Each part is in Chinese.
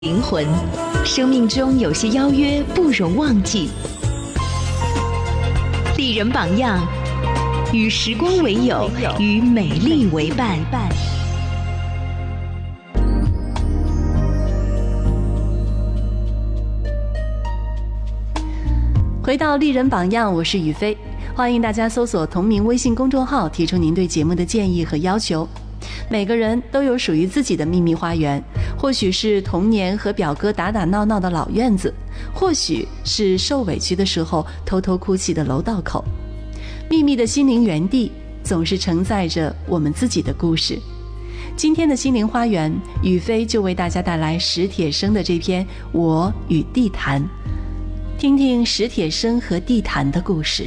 灵魂，生命中有些邀约不容忘记。丽人榜样，与时光为友，与美丽为伴。 回到丽人榜样，我是雨飞，欢迎大家搜索同名微信公众号，提出您对节目的建议和要求。每个人都有属于自己的秘密花园，或许是童年和表哥打打闹闹的老院子，或许是受委屈的时候偷偷哭泣的楼道口。秘密的心灵园地总是承载着我们自己的故事。今天的心灵花园，雨飞就为大家带来史铁生的这篇《我与地坛》，听听史铁生和地坛的故事。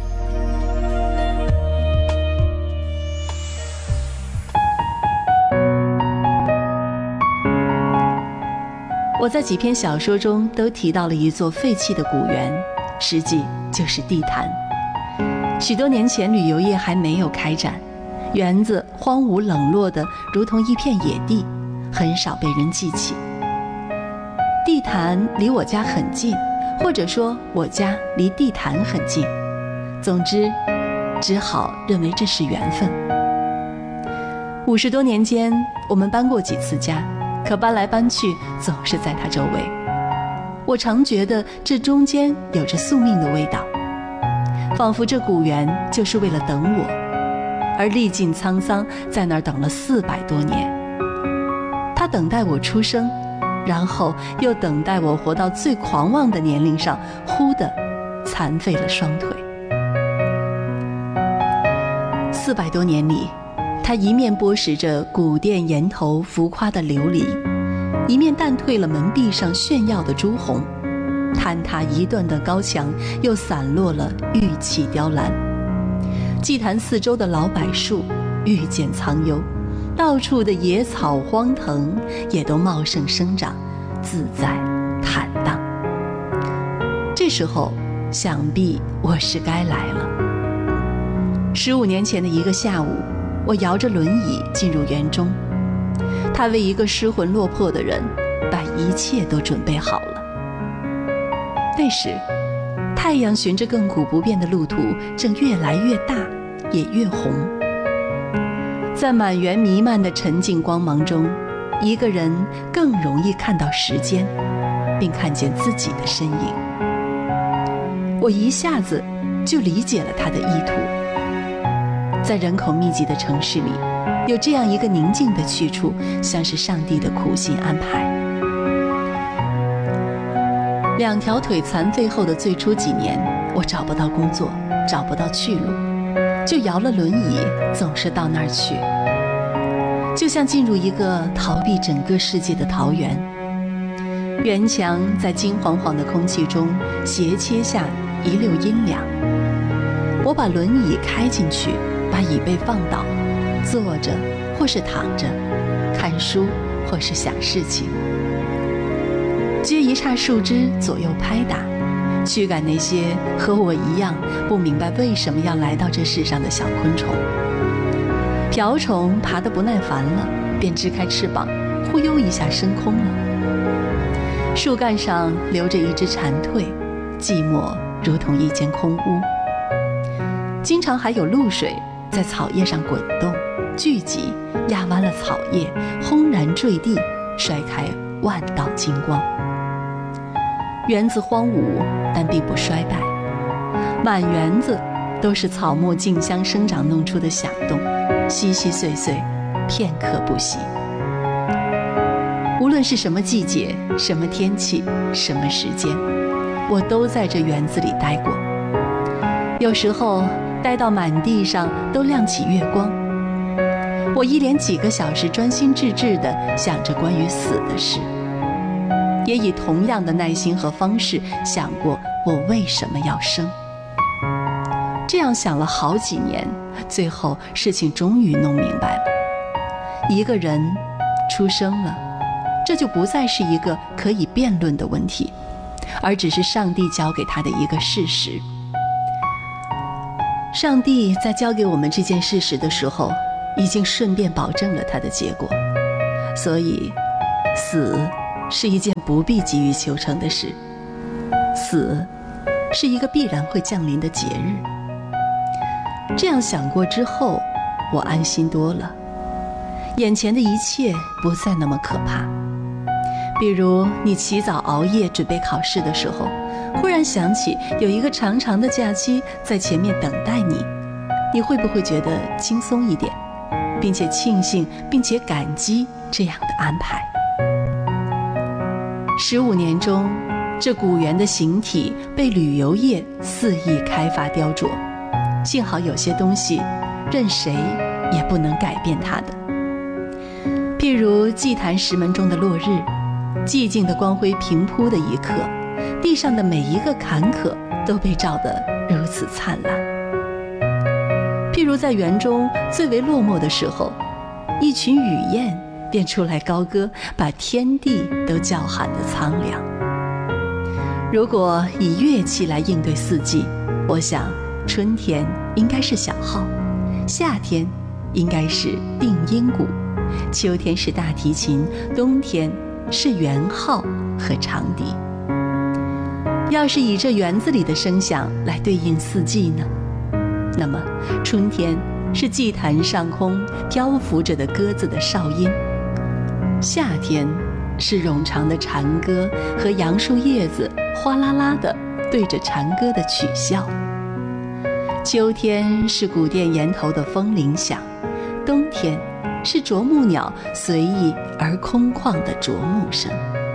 我在几篇小说中都提到了一座废弃的古园，实际就是地坛。许多年前旅游业还没有开展，园子荒芜冷落的如同一片野地，很少被人记起。地坛离我家很近，或者说我家离地坛很近，总之只好认为这是缘分。50多年间，我们搬过几次家，可搬来搬去总是在它周围。我常觉得这中间有着宿命的味道，仿佛这古园就是为了等我，而历尽沧桑，在那儿等了400多年。它等待我出生，然后又等待我活到最狂妄的年龄上，忽地残废了双腿。400多年里，它一面剥蚀着古殿檐头浮夸的琉璃，一面淡褪了门壁上炫耀的朱红，坍塌一段段高墙又散落了玉砌雕栏。祭坛四周的老柏树愈见苍幽，到处的野草荒藤也都茂盛生长，自在坦荡。这时候想必我是该来了。15年前的一个下午，我摇着轮椅进入园中，他为一个失魂落魄的人把一切都准备好了。那时太阳循着亘古不变的路途正越来越大，也越红。在满园弥漫的沉静光芒中，一个人更容易看到时间，并看见自己的身影。我一下子就理解了他的意图。在人口密集的城市里，有这样一个宁静的去处，像是上帝的苦心安排。2条腿残废后的最初几年，我找不到工作，找不到去路，就摇了轮椅，总是到那儿去，就像进入一个逃避整个世界的桃源。园墙在金黄黄的空气中斜切下一溜阴凉。我把轮椅开进去，把椅背放倒，坐着或是躺着，看书或是想事情，撅一叉树枝左右拍打，驱赶那些和我一样不明白为什么要来到这世上的小昆虫。瓢虫爬得不耐烦了，便支开翅膀，忽悠一下升空了。树干上留着一只蝉蜕，寂寞如同一间空屋。经常还有露水在草叶上滚动聚集，压弯了草叶，轰然坠地，摔开万道金光。园子荒芜，但并不衰败，满园子都是草木竞相生长弄出的响动，稀稀碎碎，片刻不息。无论是什么季节，什么天气，什么时间，我都在这园子里待过。有时候待到满地上都亮起月光，我一连几个小时专心致志地想着关于死的事，也以同样的耐心和方式想过我为什么要生。这样想了好几年，最后事情终于弄明白了。一个人出生了，这就不再是一个可以辩论的问题，而只是上帝交给他的一个事实。上帝在交给我们这件事实的时候，已经顺便保证了他的结果，所以死是一件不必急于求成的事，死是一个必然会降临的节日。这样想过之后，我安心多了，眼前的一切不再那么可怕。比如你起早熬夜准备考试的时候，忽然想起有一个长长的假期在前面等待你，你会不会觉得轻松一点，并且庆幸并且感激这样的安排？15年中，这古园的形体被旅游业肆意开发雕琢，幸好有些东西任谁也不能改变它的。譬如祭坛石门中的落日，寂静的光辉平铺的一刻，地上的每一个坎坷都被照得如此灿烂。譬如在园中最为落寞的时候，一群雨燕便出来高歌，把天地都叫喊得苍凉。如果以乐器来应对四季，我想春天应该是小号，夏天应该是定音鼓，秋天是大提琴，冬天是圆号和长笛。要是以这园子里的声响来对应四季呢？那么春天是祭坛上空漂浮着的鸽子的哨音，夏天是冗长的蝉歌和杨树叶子哗啦啦地对着蝉歌的取笑，秋天是古殿檐头的风铃响，冬天是啄木鸟随意而空旷的啄木声。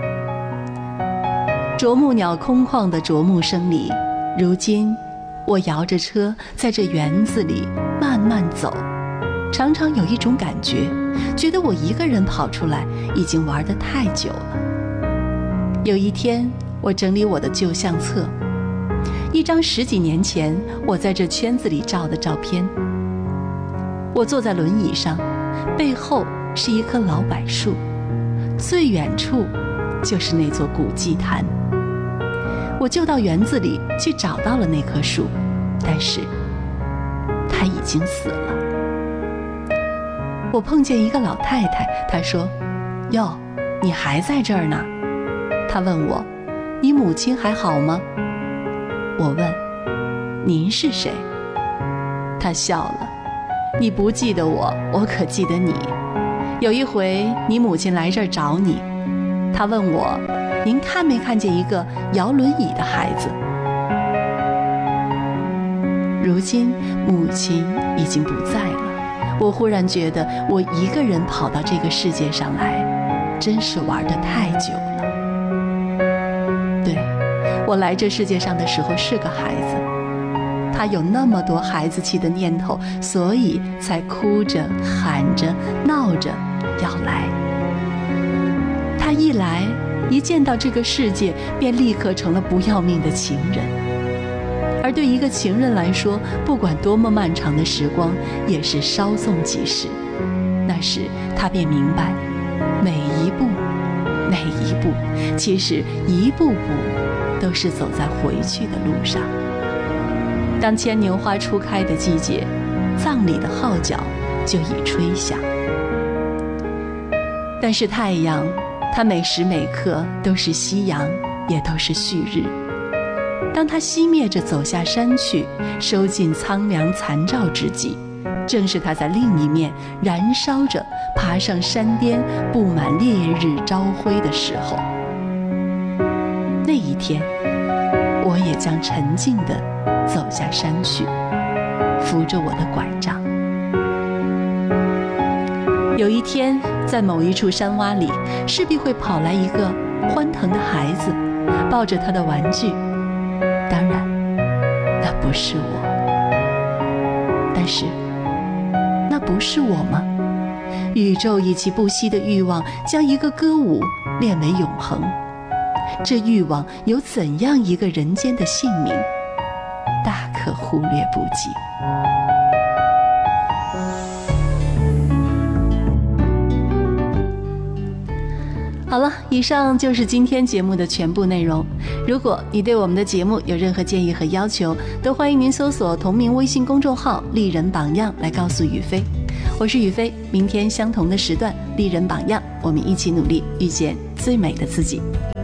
啄木鸟空旷的啄木声里，如今我摇着车在这园子里慢慢走，常常有一种感觉，觉得我一个人跑出来已经玩得太久了。有一天，我整理我的旧相册，一张10几年前我在这圈子里照的照片。我坐在轮椅上，背后是一棵老柏树，最远处就是那座古祭坛。我就到园子里去找到了那棵树，但是它已经死了。我碰见一个老太太，她说：“哟，你还在这儿呢？”她问我：“你母亲还好吗？”我问：“您是谁？”她笑了：“你不记得我，我可记得你。有一回你母亲来这儿找你，她问我：您看没看见一个摇轮椅的孩子？”如今母亲已经不在了，我忽然觉得我一个人跑到这个世界上来，真是玩得太久了。对，我来这世界上的时候是个孩子，他有那么多孩子气的念头，所以才哭着喊着闹着要来。他一来，一见到这个世界，便立刻成了不要命的情人。而对一个情人来说，不管多么漫长的时光，也是稍纵即逝。那时他便明白，每一步其实一步步都是走在回去的路上。当牵牛花初开的季节，葬礼的号角就已吹响。但是太阳，它每时每刻都是夕阳，也都是旭日。当它熄灭着走下山去，收尽苍凉残照之际，正是它在另一面燃烧着，爬上山巅，布满烈日朝晖的时候。那一天，我也将沉静地走下山去，扶着我的拐杖。有一天，在某一处山洼里，势必会跑来一个欢腾的孩子，抱着他的玩具。当然，那不是我。但是，那不是我吗？宇宙以其不息的欲望，将一个歌舞练为永恒。这欲望有怎样一个人间的姓名，大可忽略不计。好了，以上就是今天节目的全部内容。如果你对我们的节目有任何建议和要求，都欢迎您搜索同名微信公众号“丽人榜样”来告诉雨飞。 我是雨飞，明天相同的时段，丽人榜样，我们一起努力，遇见最美的自己。